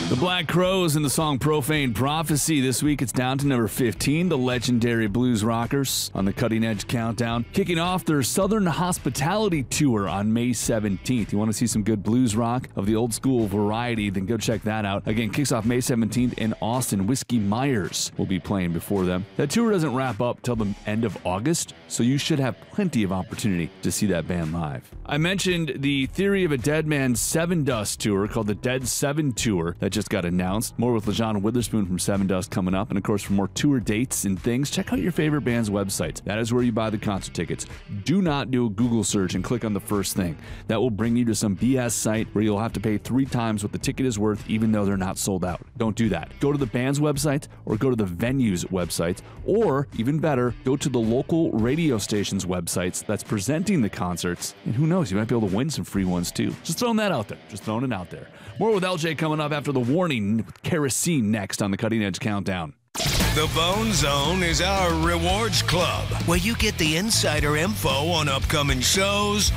The Black Crowes in the song Profane Prophecy. This week it's down to number 15, the legendary blues rockers on the Cutting Edge Countdown, kicking off their Southern Hospitality Tour on May 17th. You want to see some good blues rock of the old school variety, then go check that out. Again, kicks off May 17th in Austin. Whiskey Myers will be playing before them. That tour doesn't wrap up till the end of August, so you should have plenty of opportunity to see that band live. I mentioned the Theory of a Dead Man Seven Dust tour called the Dead Seven Tour that just got announced. More with LaJohn Witherspoon from Seven Dust coming up. And of course, for more tour dates and things, check out your favorite band's websites. That is where you buy the concert tickets. Do not do a Google search and click on the first thing. That will bring you to some BS site where you'll have to pay 3 times what the ticket is worth, even though they're not sold out. Don't do that. Go to the band's website or go to the venue's website, or even better, go to the local radio station's websites that's presenting the concerts. And who knows, you might be able to win some free ones too. Just throwing that out there. Just throwing it out there. More with LJ coming up after the warning with Kerosene next on the Cutting Edge Countdown. The Bone Zone is our rewards club, where you get the insider info on upcoming shows,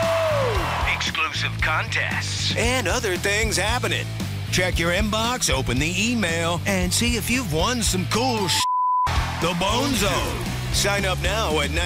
exclusive contests, and other things happening. Check your inbox, open the email, and see if you've won some cool The Bone Zone. Sign up now at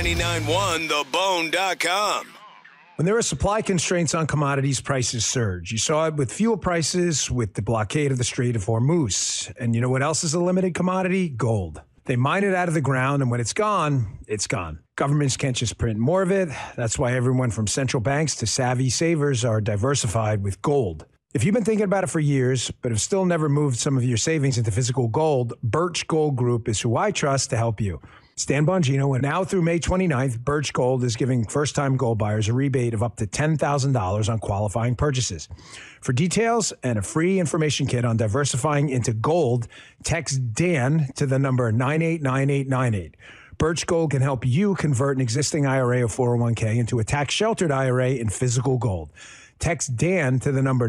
991thebone.com. When there are supply constraints on commodities, prices surge. You saw it with fuel prices, with the blockade of the Strait of Hormuz. And you know what else is a limited commodity? Gold. They mine it out of the ground, and when it's gone, it's gone. Governments can't just print more of it. That's why everyone from central banks to savvy savers are diversified with gold. If you've been thinking about it for years, but have still never moved some of your savings into physical gold, Birch Gold Group is who I trust to help you. Stan Bongino, and now through May 29th, Birch Gold is giving first-time gold buyers a rebate of up to $10,000 on qualifying purchases. For details and a free information kit on diversifying into gold, text Dan to the number 989898. Birch Gold can help you convert an existing IRA or 401k into a tax-sheltered IRA in physical gold. Text Dan to the number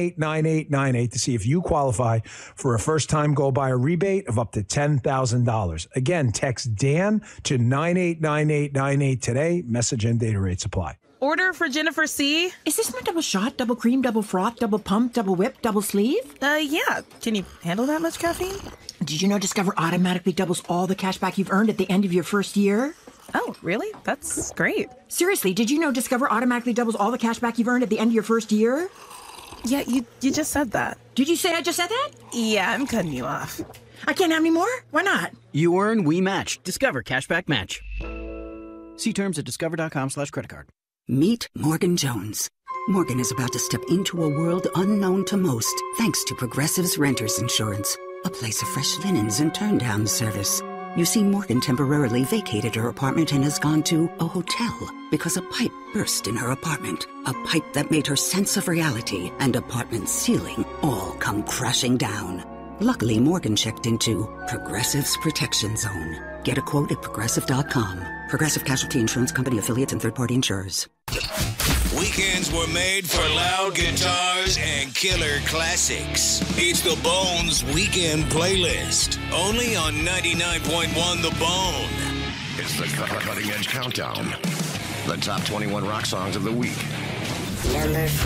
989898 to see if you qualify for a first-time gold buyer rebate of up to $10,000. Again, text Dan to 989898 today. Message and data rates apply. Order for Jennifer C. Is this my double shot, double cream, double froth, double pump, double whip, double sleeve? Yeah. Can you handle that much caffeine? Did you know Discover automatically doubles all the cash back you've earned at the end of your first year? Oh, really? That's great. Seriously, did you know Discover automatically doubles all the cash back you've earned at the end of your first year? Yeah, you just said that. Did you say I just said that? Yeah, I'm cutting you off. I can't have any more? Why not? You earn, we match. Discover Cashback Match. See terms at discover.com/creditcard. Meet Morgan Jones. Morgan is about to step into a world unknown to most, thanks to Progressive's Renters Insurance, a place of fresh linens and turn-down service. You see, Morgan temporarily vacated her apartment and has gone to a hotel because a pipe burst in her apartment. A pipe that made her sense of reality and apartment ceiling all come crashing down. Luckily, Morgan checked into Progressive's Protection Zone. Get a quote at Progressive.com. Progressive Casualty Insurance Company, affiliates, and third-party insurers. Weekends were made for loud guitars and killer classics. It's the Bones Weekend Playlist, only on 99.1 The Bone. It's the Cutting Edge Countdown. The top 21 rock songs of the week. Number